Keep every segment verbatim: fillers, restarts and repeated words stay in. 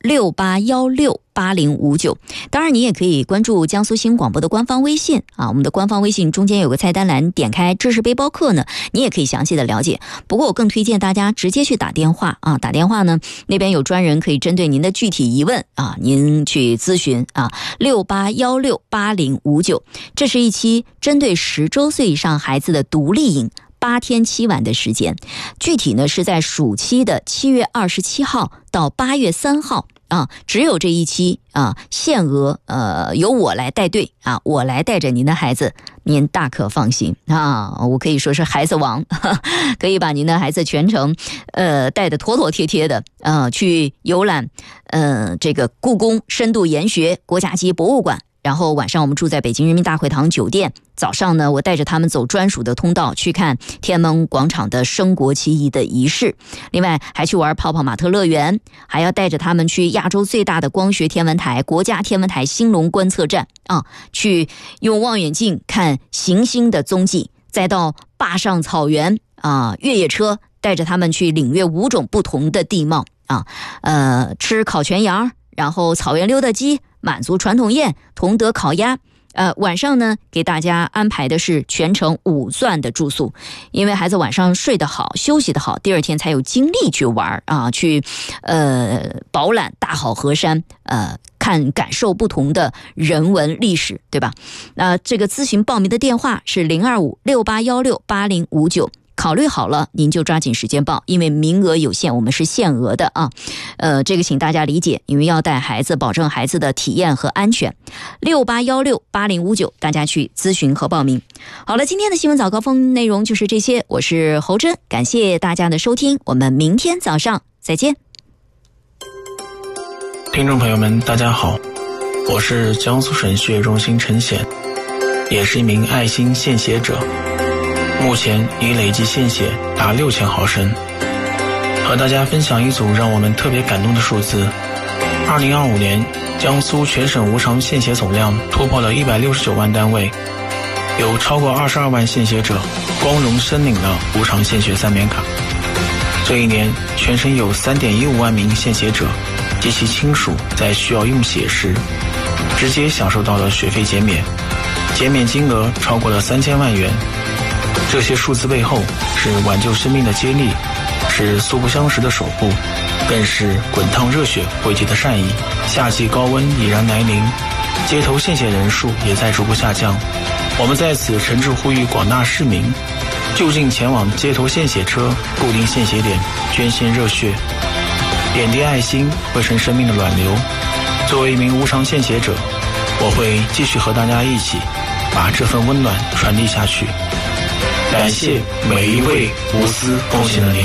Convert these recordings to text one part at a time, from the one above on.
六八一六八零五九。当然你也可以关注江苏新广播的官方微信啊，我们的官方微信中间有个菜单栏，点开知识背包客呢，你也可以详细的了解。不过我更推荐大家直接去打电话啊，打电话呢那边有专人可以针对您的具体疑问啊，您去咨询啊，六八一六八零五九。这是一期针对十周岁以上孩子的独立营八天七晚的时间，具体呢是在暑期的七月二十七号到八月三号啊，只有这一期啊，限额呃由我来带队啊，我来带着您的孩子，您大可放心啊，我可以说是孩子王，呵呵，可以把您的孩子全程呃带得妥妥帖帖的呃去游览呃这个故宫深度研学国家级博物馆。然后晚上我们住在北京人民大会堂酒店，早上呢我带着他们走专属的通道去看天安门广场的升国旗仪的仪式，另外还去玩泡泡玛特乐园，还要带着他们去亚洲最大的光学天文台国家天文台兴隆观测站啊，去用望远镜看行星的踪迹，再到坝上草原啊，越野车带着他们去领略五种不同的地貌啊，呃吃烤全羊，然后草原溜达鸡，满族传统宴，同德烤鸭。呃，晚上呢，给大家安排的是全程五钻的住宿，因为孩子晚上睡得好，休息得好，第二天才有精力去玩啊，去呃饱览大好河山，呃看感受不同的人文历史，对吧？那、呃、这个咨询报名的电话是零二五六八一六八零五九。考虑好了您就抓紧时间报，因为名额有限，我们是限额的啊。呃，这个请大家理解，因为要带孩子，保证孩子的体验和安全。六八一六八零五九，大家去咨询和报名。好了，今天的新闻早高峰内容就是这些，我是侯真，感谢大家的收听，我们明天早上再见。 听众朋友们大家好，我是江苏省血液中心陈显，也是一名爱心献血者，目前已累计献血达六千毫升。和大家分享一组让我们特别感动的数字。二零二五年，江苏全省无偿献血总量突破了一百六十九万单位，有超过二十二万献血者光荣申领了无偿献血三免卡。这一年，全省有三点一五万名献血者及其亲属在需要用血时，直接享受到了血费减免，减免金额超过了三千万元。这些数字背后是挽救生命的接力，是素不相识的守护，更是滚烫热血汇集的善意。夏季高温已然来临，街头献血人数也在逐步下降。我们在此诚挚呼吁广大市民就近前往街头献血车固定献血点捐献热血，点滴爱心汇成生命的暖流。作为一名无偿献血者，我会继续和大家一起把这份温暖传递下去。感谢每一位无私奉献的您。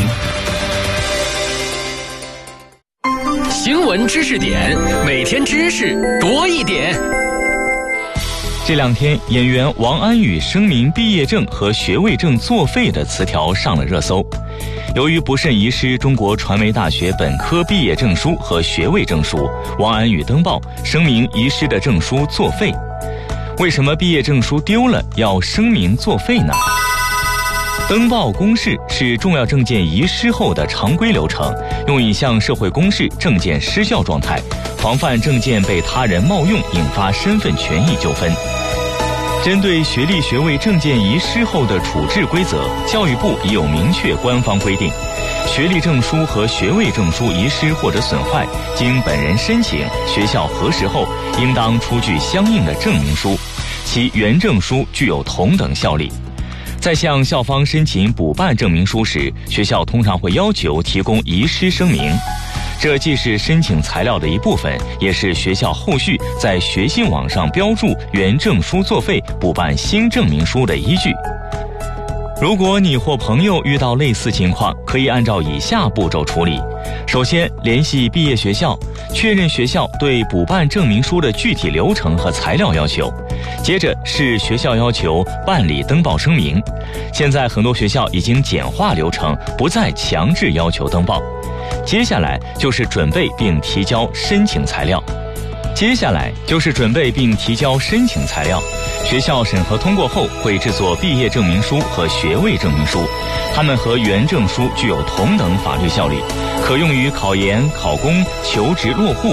新闻知识点，每天知识多一点。 这两天，演员王安宇声明毕业证和学位证作废的词条上了热搜。由于不慎遗失中国传媒大学本科毕业证书和学位证书，王安宇登报声明遗失的证书作废。为什么毕业证书丢了要声明作废呢？登报公示是重要证件遗失后的常规流程，用以向社会公示证件失效状态，防范证件被他人冒用引发身份权益纠纷。针对学历学位证件遗失后的处置规则，教育部已有明确官方规定，学历证书和学位证书遗失或者损坏，经本人申请，学校核实后，应当出具相应的证明书，其原证书具有同等效力。在向校方申请补办证明书时，学校通常会要求提供遗失声明，这既是申请材料的一部分，也是学校后续在学信网上标注原证书作废、补办新证明书的依据。如果你或朋友遇到类似情况，可以按照以下步骤处理。首先，联系毕业学校，确认学校对补办证明书的具体流程和材料要求。接着是学校要求办理登报声明，现在很多学校已经简化流程，不再强制要求登报。接下来就是准备并提交申请材料。接下来就是准备并提交申请材料。学校审核通过后，会制作毕业证明书和学位证明书，它们和原证书具有同等法律效力，可用于考研、考公、求职、落户